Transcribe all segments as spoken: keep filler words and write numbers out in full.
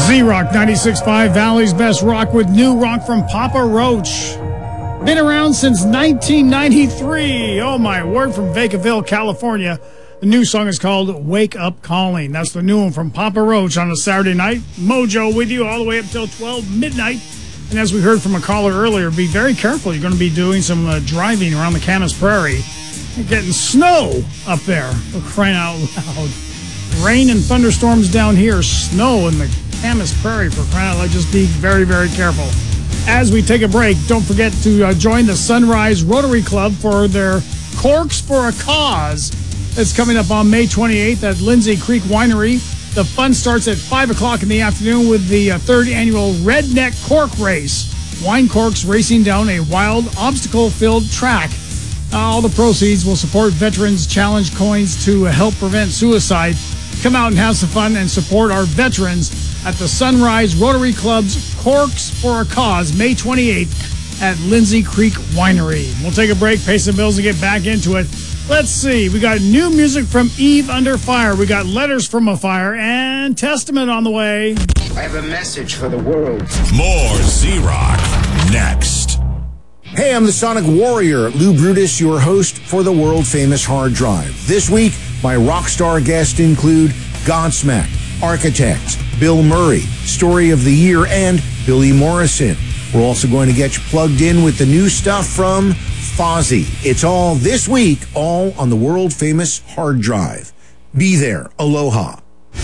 Z-Rock ninety-six point five, Valley's best rock with new rock from Papa Roach. Been around since nineteen ninety-three. Oh, my word, from Vacaville, California. The new song is called Wake Up Calling. That's the new one from Papa Roach on a Saturday night. Mojo with you all the way up till twelve midnight. And as we heard from a caller earlier, be very careful. You're going to be doing some uh, driving around the Camas Prairie. You're getting snow up there. We're crying out loud. Rain and thunderstorms down here. Snow in the Camas Prairie, for crying out loud. Just be very, very careful. As we take a break, don't forget to uh, join the Sunrise Rotary Club for their Corks for a Cause. It's coming up on May twenty-eighth at Lindsay Creek Winery. The fun starts at five o'clock in the afternoon with the uh, third annual Redneck Cork Race. Wine corks racing down a wild, obstacle-filled track. All the proceeds will support Veterans Challenge coins to help prevent suicide. Come out and have some fun and support our veterans at the Sunrise Rotary Club's Corks for a Cause, May twenty-eighth at Lindsay Creek Winery. We'll take a break, pay some bills, and get back into it. Let's see. We got new music from Eve Under Fire. We got Letters from a Fire and Testament on the way. I have a message for the world. More Z-Rock next. Hey, I'm the Sonic Warrior, Lou Brutus, your host for the world-famous Hard Drive. This week, my rock star guests include Godsmack, Architects, Bill Murray, Story of the Year, and Billy Morrison. We're also going to get you plugged in with the new stuff from Fozzy. It's all this week, all on the world-famous Hard Drive. Be there. Aloha.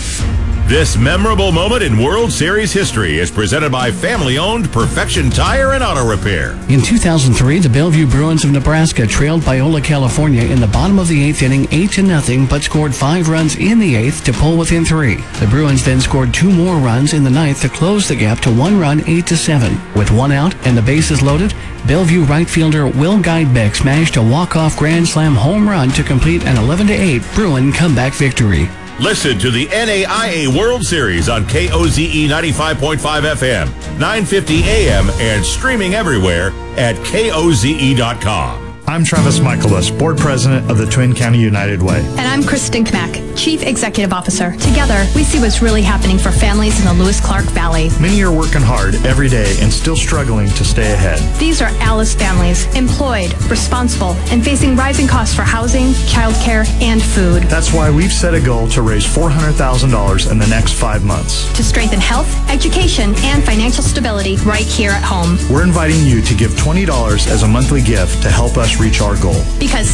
This memorable moment in World Series history is presented by family-owned Perfection Tire and Auto Repair. In two thousand three, the Bellevue Bruins of Nebraska trailed Biola, California in the bottom of the eighth inning eight to nothing, but scored five runs in the eighth to pull within three. The Bruins then scored two more runs in the ninth to close the gap to one run, eight to seven. With one out and the bases loaded, Bellevue right fielder Will Guidebeck smashed a walk-off grand slam home run to complete an eleven to eight Bruin comeback victory. Listen to the N A I A World Series on K O Z E ninety-five point five F M, nine fifty A M, and streaming everywhere at K O Z E dot com. I'm Travis Michaelis, Board President of the Twin County United Way. And I'm Kristen Knack, Chief Executive Officer. Together, we see what's really happening for families in the Lewis-Clark Valley. Many are working hard every day and still struggling to stay ahead. These are Alice families, employed, responsible, and facing rising costs for housing, childcare, and food. That's why we've set a goal to raise four hundred thousand dollars in the next five months. To strengthen health, education, and financial stability right here at home. We're inviting you to give twenty dollars as a monthly gift to help us reach our goal. Because